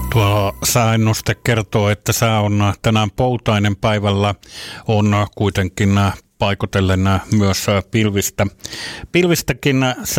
Tuo sääennuste kertoo, että sää on tänään poutainen, päivällä on kuitenkin paikotellen myös pilvistäkin